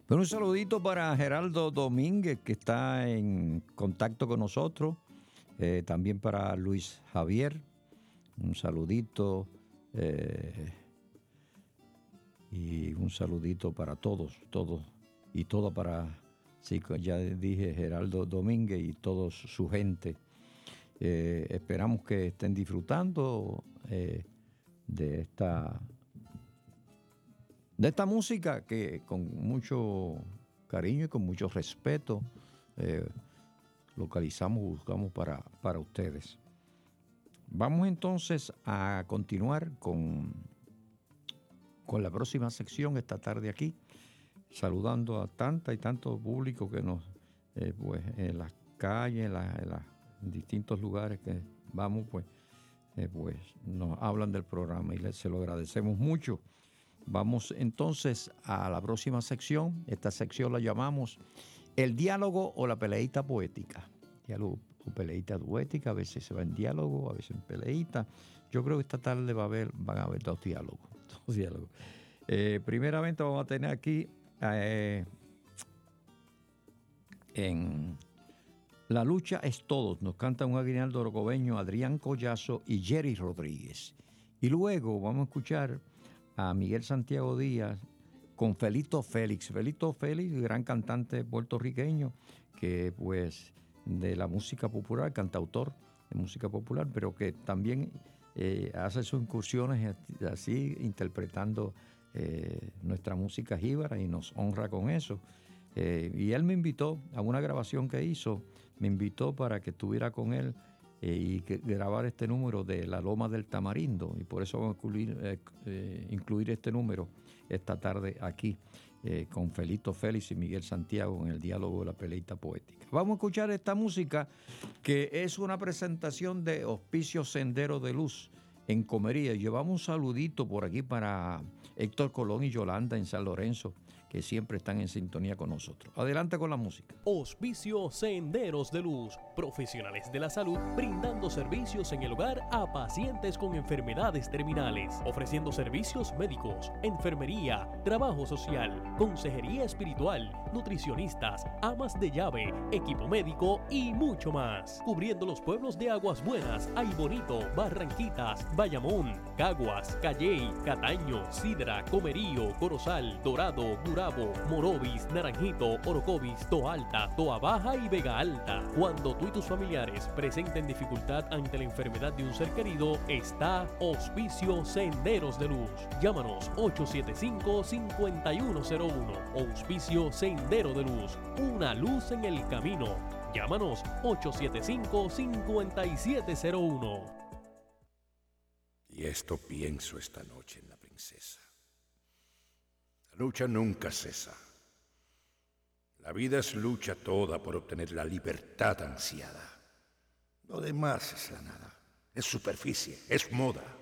Bueno, un saludito para Geraldo Domínguez, que está en contacto con nosotros. También para Luis Javier, un saludito. Y un saludito para todos y todo para, sí, ya dije, Geraldo Domínguez y toda su gente. Esperamos que estén disfrutando de esta música que con mucho cariño y con mucho respeto buscamos para ustedes. Vamos entonces a continuar con la próxima sección esta tarde aquí, saludando a tanta y tanto público que nos, pues en las calles, en los distintos lugares que vamos, pues nos hablan del programa y se lo agradecemos mucho. Vamos entonces a la próxima sección. Esta sección la llamamos el diálogo o la peleita poética. Diálogo o peleita poética, a veces se va en diálogo, a veces en peleita. Yo creo que esta tarde van a haber dos diálogos. Primeramente vamos a tener aquí en La lucha es todos. Nos canta un aguinaldo orocobeño, Adrián Collazo y Jerry Rodríguez. Y luego vamos a escuchar a Miguel Santiago Díaz con Felito Félix. Felito Félix, gran cantante puertorriqueño que pues de la música popular, cantautor de música popular, pero que también hace sus incursiones así interpretando nuestra música jíbara y nos honra con eso. Y él me invitó a una grabación que hizo, me invitó para que estuviera con él y grabar este número de La Loma del Tamarindo, y por eso vamos a incluir este número esta tarde aquí con Felito Félix y Miguel Santiago en el diálogo de la peleita poética. Vamos a escuchar esta música que es una presentación de Hospicio Sendero de Luz en Comería. Llevamos un saludito por aquí para Héctor Colón y Yolanda en San Lorenzo, que siempre están en sintonía con nosotros. Adelante con la música. Hospicio Senderos de Luz, profesionales de la salud brindando servicios en el hogar a pacientes con enfermedades terminales, ofreciendo servicios médicos, enfermería, trabajo social, consejería espiritual, nutricionistas, amas de llave, equipo médico y mucho más. Cubriendo los pueblos de Aguas Buenas, Ay Bonito, Barranquitas, Bayamón, Caguas, Calley, Cataño, Sidra, Comerío, Corozal, Dorado, Gurabo, Morovis, Naranjito, Orocovis, Toalta, Toa Baja y Vega Alta. Cuando tú y tus familiares presenten dificultad ante la enfermedad de un ser querido, está Hospicio Senderos de Luz. Llámanos 875-5101. Hospicio Sendero de Luz, una luz en el camino. Llámanos 875-5701. Y esto pienso esta noche en la princesa. La lucha nunca cesa. La vida es lucha toda por obtener la libertad ansiada. Lo demás es la nada, es superficie, es moda.